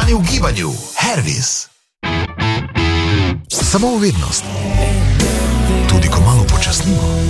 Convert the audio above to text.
Ostani v gibanju, Hervis. Samo uvednost. Tudi ko malo počasnimo.